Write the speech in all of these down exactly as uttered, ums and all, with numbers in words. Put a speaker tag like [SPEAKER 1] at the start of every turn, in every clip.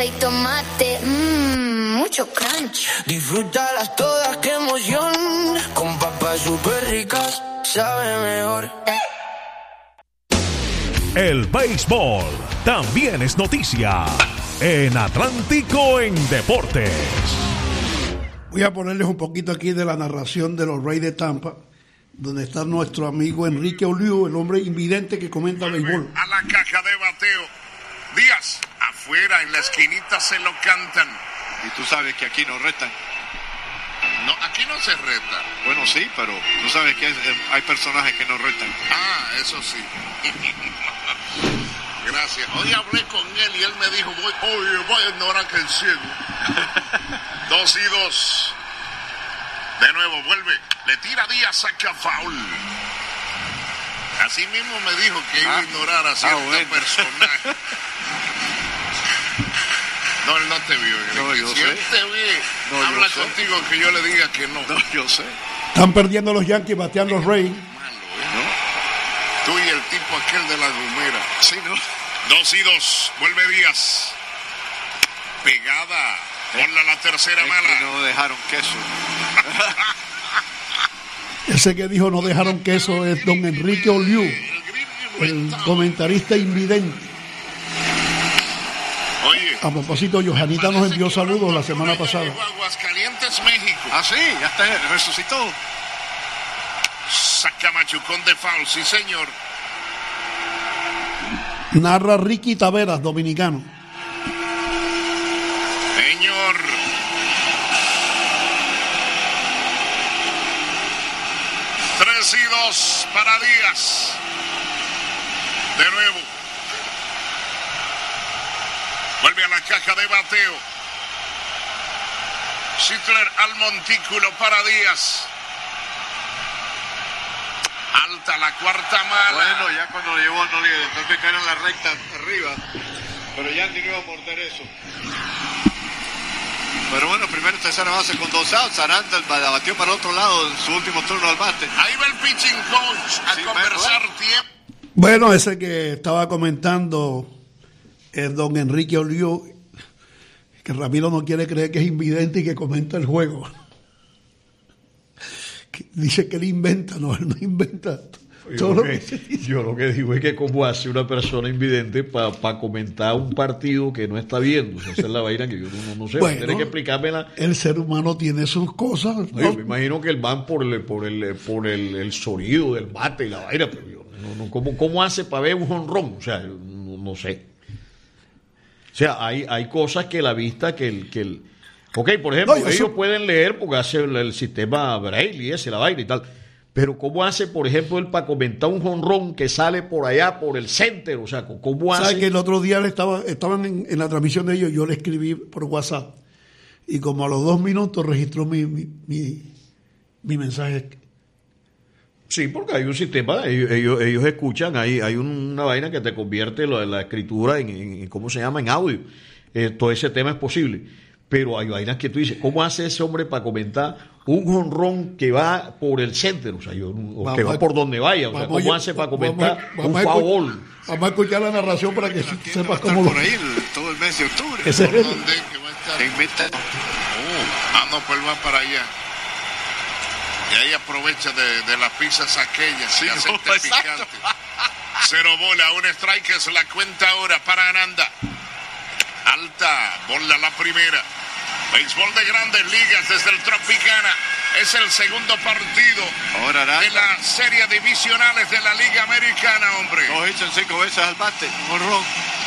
[SPEAKER 1] Y tomate, mmm, mucho crunch.
[SPEAKER 2] Disfrútalas todas, qué emoción. Con papas súper ricas, sabe mejor.
[SPEAKER 3] El béisbol también es noticia en Atlántico en Deportes.
[SPEAKER 4] Voy a ponerles un poquito aquí de la narración de los Rays de Tampa, donde está nuestro amigo Enrique Oliu, el hombre invidente que comenta béisbol.
[SPEAKER 5] A la caja de bateo. Díaz, afuera, en la esquinita se lo cantan.
[SPEAKER 6] Y tú sabes que aquí nos retan.
[SPEAKER 5] No, aquí no se reta.
[SPEAKER 6] Bueno, sí, pero tú sabes que es, hay personajes que nos retan.
[SPEAKER 5] Ah, eso sí. Gracias. Hoy hablé con él y él me dijo, voy, oye, voy a ignorar que el ciego. Dos y dos. De nuevo, vuelve. Le tira Díaz, saca foul. Así mismo me dijo que iba ah, a ignorar a cierto ah, bueno. personaje. No, él no te vio.
[SPEAKER 6] No, yo
[SPEAKER 5] si
[SPEAKER 6] sé.
[SPEAKER 5] él te ve,
[SPEAKER 6] no,
[SPEAKER 5] habla
[SPEAKER 6] yo
[SPEAKER 5] contigo
[SPEAKER 6] sé.
[SPEAKER 5] que yo le diga que no.
[SPEAKER 6] No, yo sé.
[SPEAKER 4] Están perdiendo los Yankees, batean los Rays.
[SPEAKER 5] Malo, ¿eh? ¿No? Tú y el tipo aquel de la gomera.
[SPEAKER 6] Sí, ¿no?
[SPEAKER 5] Dos y dos. Vuelve Díaz. Pegada. Ponla la tercera
[SPEAKER 6] es
[SPEAKER 5] mala.
[SPEAKER 6] Que no dejaron queso.
[SPEAKER 4] Ese que dijo no dejaron queso es don Enrique Oliu, el comentarista invidente.
[SPEAKER 5] Oye,
[SPEAKER 4] a propósito, Johanita nos envió saludos la semana pasada.
[SPEAKER 5] Aguascalientes, México.
[SPEAKER 6] Ah, sí, ya está, resucitó.
[SPEAKER 5] Saca machucón de foul, sí señor.
[SPEAKER 4] Narra Ricky Taveras, dominicano.
[SPEAKER 5] Señor. Tres y dos para Díaz. De nuevo. Vuelve a la caja de bateo. Sittler al montículo para Díaz. Alta la cuarta mala.
[SPEAKER 6] Bueno, ya cuando lo llevó no le entonces caer en la recta arriba. Pero ya ni iba a morder eso. Pero bueno, primero tercera base con dos outs. Aranda la batió para el otro lado en su último turno al bate.
[SPEAKER 5] Ahí va el pitching coach a sí, conversar tiempo.
[SPEAKER 4] Bueno, ese que estaba comentando es don Enrique Oliu, que Ramiro no quiere creer que es invidente y que comenta el juego. Que dice que él inventa, no, él no inventa.
[SPEAKER 7] Yo lo, que, yo lo que digo es que cómo hace una persona invidente para pa comentar un partido que no está viendo. Esa es la vaina que yo no, no sé.
[SPEAKER 4] Bueno,
[SPEAKER 7] tiene que explicármela.
[SPEAKER 4] El ser humano tiene sus cosas.
[SPEAKER 7] No, yo me imagino que él van por el por el por el, el sonido del bate y la vaina, pero yo no, no ¿cómo, cómo hace para ver un jonrón? O sea, no, no sé. O sea, hay hay cosas que la vista que el que el ok, por ejemplo, no, ellos sé. pueden leer porque hace el, el sistema Braille y ese la vaina y tal. Pero ¿cómo hace, por ejemplo, él para comentar un jonrón que sale por allá, por el center? O sea, ¿cómo hace?
[SPEAKER 4] ¿Sabes que el otro día le estaba, estaban en, en la transmisión de ellos, yo le escribí por WhatsApp y como a los dos minutos registró mi, mi, mi, mi mensaje?
[SPEAKER 7] Sí, porque hay un sistema, ellos, ellos, ellos escuchan, hay, hay una vaina que te convierte la, la escritura en, en, ¿cómo se llama?, en audio. Eh, todo ese tema es posible. Pero hay vainas que tú dices, ¿cómo hace ese hombre para comentar un jonrón que va por el center? O sea, yo, o vamos que va a, por donde vaya. O sea, ¿cómo a, hace para comentar vamos, vamos un foul?
[SPEAKER 4] Vamos a escuchar la narración para que sepas cómo
[SPEAKER 6] lo... por ahí el, todo el mes de octubre.
[SPEAKER 4] Ese
[SPEAKER 5] ¿Por dónde que va a estar?
[SPEAKER 6] En Meta.
[SPEAKER 5] Oh, ah, no, pues él va para allá. Y ahí aprovecha de, de las pizzas aquellas. Sí, no, picante. Cero bola, un strike es la cuenta ahora para Aranda. Alta, bola la primera. Béisbol de Grandes Ligas desde el Tropicana. Es el segundo partido
[SPEAKER 6] ahora
[SPEAKER 5] de las series divisionales de la Liga Americana, hombre.
[SPEAKER 6] Dos hits en cinco veces al bate, un jonrón.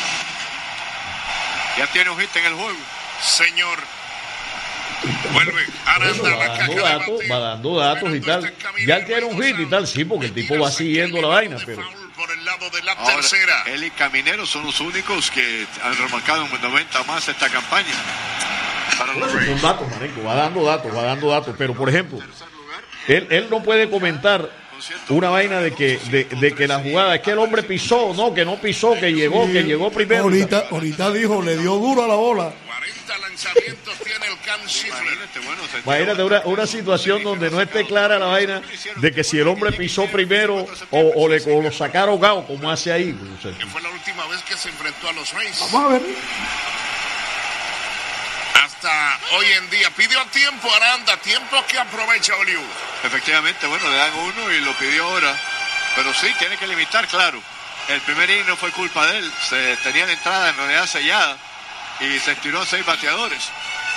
[SPEAKER 6] Ya tiene un hit en el juego.
[SPEAKER 5] Señor. Vuelve, Aranda
[SPEAKER 7] bueno,
[SPEAKER 5] la caja de
[SPEAKER 7] datos,
[SPEAKER 5] bateo.
[SPEAKER 7] Va dando datos y tal. Ya él tiene un hit y tal, sí, porque el tipo va siguiendo la vaina, pero...
[SPEAKER 5] por el lado de la
[SPEAKER 6] ahora,
[SPEAKER 5] tercera.
[SPEAKER 6] Él y Caminero son los únicos que han remarcado en noventa más esta campaña. Para los
[SPEAKER 7] bueno, son datos, marico, va dando datos, va dando datos, pero por ejemplo, él, él no puede comentar una vaina de que de, de que la jugada es que el hombre pisó, no, que no pisó, que llegó, sí, que llegó primero.
[SPEAKER 4] Ahorita, ahorita dijo, le dio duro a la bola.
[SPEAKER 5] cuarenta lanzamientos tiene el Cam Sittler.
[SPEAKER 7] Imagínate una, una situación donde no esté clara la vaina de que si el hombre pisó primero o, o, le, o lo sacaron cao, como hace ahí. No sé.
[SPEAKER 5] Que fue la última vez que se enfrentó a los Rays.
[SPEAKER 4] Vamos a ver.
[SPEAKER 5] hasta hoy en día. Pidió tiempo Aranda, tiempo que aprovecha Oliu.
[SPEAKER 6] Efectivamente, bueno, le dan uno y lo pidió ahora. Pero sí, tiene que limitar, claro. El primer inning no fue culpa de él. Se tenía la entrada en realidad sellada y se estiró a seis bateadores.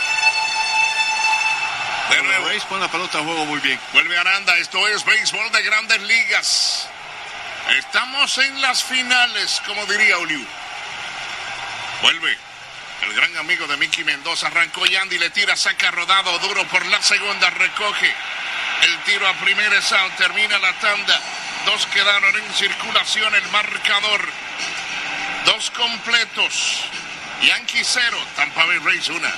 [SPEAKER 6] De nuevo, Rays pone la pelota a juego muy bien.
[SPEAKER 5] Vuelve Aranda, esto es béisbol de Grandes Ligas. Estamos en las finales, como diría Oliu. Vuelve el gran amigo de Mickey Mendoza. Arrancó Yandy, le tira, saca rodado duro por la segunda, recoge el tiro a primera, es out, termina la tanda. Dos quedaron en circulación, el marcador. Dos completos. Yankees cero, Tampa Bay Rays una.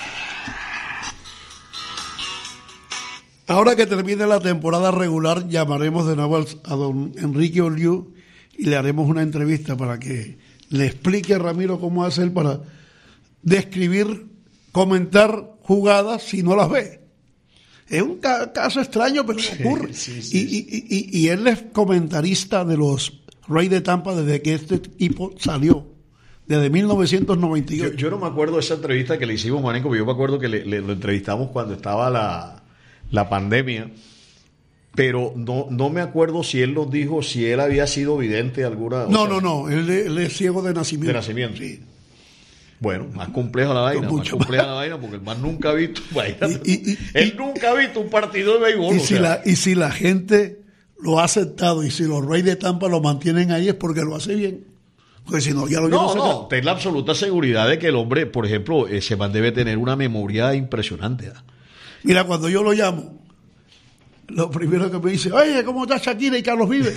[SPEAKER 4] Ahora que termine la temporada regular, llamaremos de nuevo a don Enrique Oliu y le haremos una entrevista para que le explique a Ramiro cómo hace él para describir, comentar jugadas si no las ve. Es un ca- caso extraño, pero
[SPEAKER 7] sí,
[SPEAKER 4] ocurre.
[SPEAKER 7] Sí, sí,
[SPEAKER 4] y, y, y, y él es comentarista de los Rays de Tampa desde que este equipo salió, desde mil novecientos noventa y ocho.
[SPEAKER 7] Yo, yo no me acuerdo de esa entrevista que le hicimos, Maneco, pero yo me acuerdo que le, le, lo entrevistamos cuando estaba la, la pandemia, pero no, no me acuerdo si él nos dijo si él había sido vidente alguna...
[SPEAKER 4] No,
[SPEAKER 7] o sea,
[SPEAKER 4] no, no, él, él es ciego de nacimiento.
[SPEAKER 7] De nacimiento.
[SPEAKER 4] Sí.
[SPEAKER 7] Bueno, más compleja la vaina,
[SPEAKER 4] Mucho
[SPEAKER 7] más compleja
[SPEAKER 4] más.
[SPEAKER 7] la vaina, porque el man nunca ha visto, vaina,
[SPEAKER 4] Y- y- y-
[SPEAKER 7] él
[SPEAKER 4] y-
[SPEAKER 7] nunca ha visto un partido de béisbol.
[SPEAKER 4] Y
[SPEAKER 7] o
[SPEAKER 4] si,
[SPEAKER 7] sea,
[SPEAKER 4] la, y si la gente lo ha aceptado y si los Rays de Tampa lo mantienen ahí es porque lo hace bien. Porque si no, ya lo
[SPEAKER 7] No,
[SPEAKER 4] llevan
[SPEAKER 7] no,
[SPEAKER 4] sacado.
[SPEAKER 7] ten la absoluta seguridad de que el hombre, por ejemplo, ese man debe tener una memoria impresionante. ¿eh?
[SPEAKER 4] Mira, cuando yo lo llamo, lo primero que me dice, oye, ¿cómo está Shakira y Carlos Vives?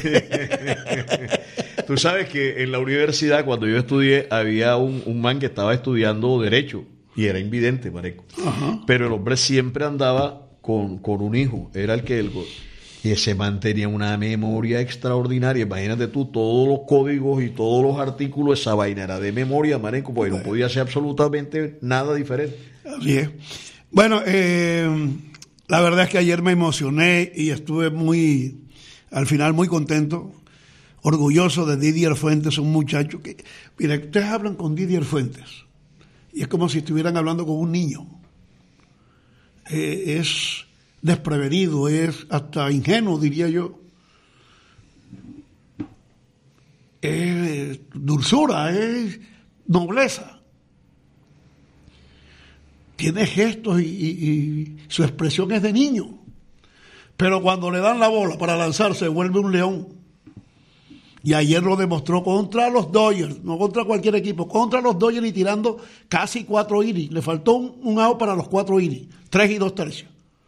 [SPEAKER 7] Tú sabes que en la universidad, cuando yo estudié, había un, un man que estaba estudiando Derecho y era invidente, Mareco.
[SPEAKER 4] Ajá.
[SPEAKER 7] Pero el hombre siempre andaba con, con un hijo, era el que... El, y ese man tenía una memoria extraordinaria. Imagínate tú, todos los códigos y todos los artículos, esa vaina era de memoria, Mareco, porque no podía hacer absolutamente nada diferente.
[SPEAKER 4] Así es. Bueno, eh, la verdad es que ayer me emocioné y estuve muy, al final muy contento, orgulloso de Didier Fuentes, un muchacho que, mira, ustedes hablan con Didier Fuentes y es como si estuvieran hablando con un niño. Eh, es desprevenido, es hasta ingenuo, diría yo. Es dulzura, es nobleza. Tiene gestos y, y, y su expresión es de niño. Pero cuando le dan la bola para lanzarse, vuelve un león. Y ayer lo demostró contra los Dodgers, no contra cualquier equipo, contra los Dodgers y tirando casi cuatro innings. Le faltó un, un out para los cuatro innings, tres y dos tercios.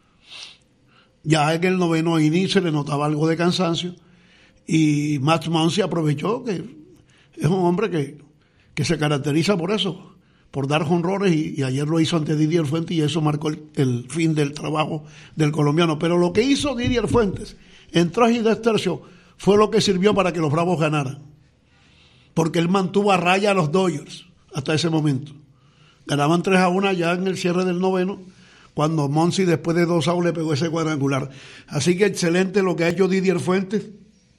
[SPEAKER 4] Ya en el noveno inning se le notaba algo de cansancio y Max Muncy aprovechó que es un hombre que, que se caracteriza por eso, por dar jonrones y, y ayer lo hizo ante Didier Fuentes y eso marcó el, el fin del trabajo del colombiano. Pero lo que hizo Didier Fuentes en tres y dos tercios fue lo que sirvió para que los Bravos ganaran, porque él mantuvo a raya a los Dodgers hasta ese momento. Ganaban tres a uno ya en el cierre del noveno, cuando Muncy después de dos outs le pegó ese cuadrangular. Así que excelente lo que ha hecho Didier Fuentes.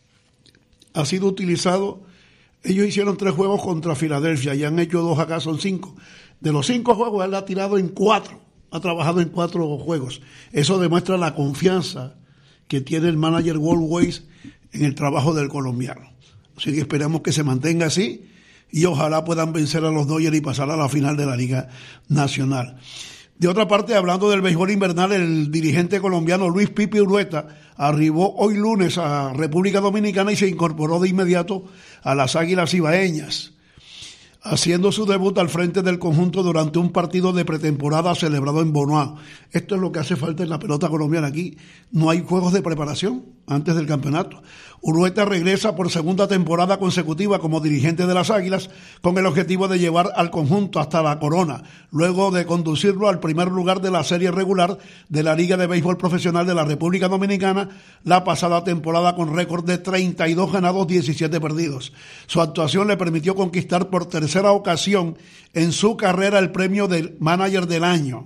[SPEAKER 4] Ha sido utilizado. Ellos hicieron tres juegos contra Filadelfia y han hecho dos acá, son cinco. De los cinco juegos, él ha tirado en cuatro. Ha trabajado en cuatro juegos. Eso demuestra la confianza que tiene el manager Walt Weiss en el trabajo del colombiano. Así que esperamos que se mantenga así y ojalá puedan vencer a los Dodgers y pasar a la final de la Liga Nacional. De otra parte, hablando del béisbol invernal, el dirigente colombiano Luis Pipi Urueta arribó hoy lunes a República Dominicana y se incorporó de inmediato a las Águilas Ibaeñas, haciendo su debut al frente del conjunto durante un partido de pretemporada celebrado en Bonao. Esto es lo que hace falta en la pelota colombiana. Aquí no hay juegos de preparación antes del campeonato. Urueta regresa por segunda temporada consecutiva como dirigente de las Águilas con el objetivo de llevar al conjunto hasta la corona, luego de conducirlo al primer lugar de la serie regular de la Liga de Béisbol Profesional de la República Dominicana la pasada temporada con récord de treinta y dos ganados, diecisiete perdidos. Su actuación le permitió conquistar por tercera ocasión en su carrera el premio del Manager del Año.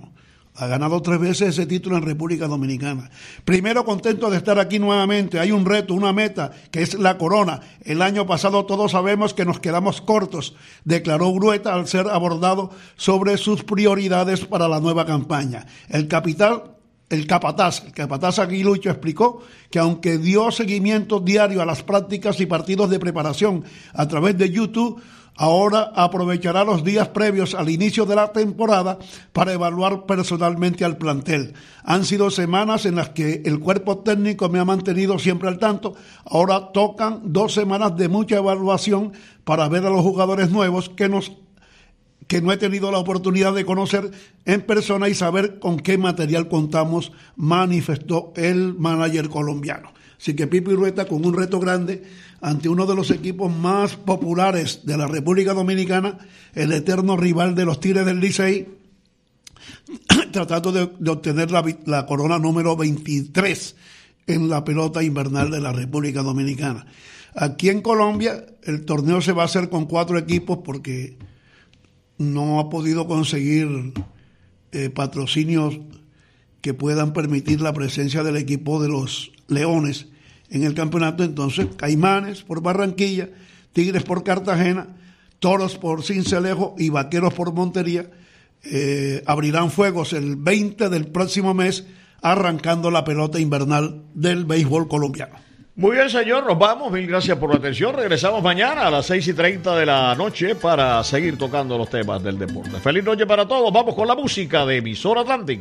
[SPEAKER 4] Ha ganado tres veces ese título en República Dominicana. Primero, contento de estar aquí nuevamente. Hay un reto, una meta, que es la corona. El año pasado todos sabemos que nos quedamos cortos, declaró Grueta al ser abordado sobre sus prioridades para la nueva campaña. El capital... El capataz, el capataz Aguilucho explicó que aunque dio seguimiento diario a las prácticas y partidos de preparación a través de YouTube, ahora aprovechará los días previos al inicio de la temporada para evaluar personalmente al plantel. Han sido semanas en las que el cuerpo técnico me ha mantenido siempre al tanto. Ahora tocan dos semanas de mucha evaluación para ver a los jugadores nuevos que nos que no he tenido la oportunidad de conocer en persona y saber con qué material contamos, manifestó el manager colombiano. Así que Pipo Irueta con un reto grande ante uno de los equipos más populares de la República Dominicana, el eterno rival de los Tigres del Licey, tratando de, de obtener la, la corona número veintitrés en la pelota invernal de la República Dominicana. Aquí en Colombia el torneo se va a hacer con cuatro equipos porque no ha podido conseguir eh, patrocinios que puedan permitir la presencia del equipo de los Leones en el campeonato. Entonces, Caimanes por Barranquilla, Tigres por Cartagena, Toros por Sincelejo y Vaqueros por Montería eh, abrirán fuegos el veinte del próximo mes, arrancando la pelota invernal del béisbol colombiano.
[SPEAKER 7] Muy bien, señor, nos vamos. Mil gracias por la atención. Regresamos mañana a las seis y treinta de la noche para seguir tocando los temas del deporte. Feliz noche para todos. Vamos con la música de Emisora Atlántico.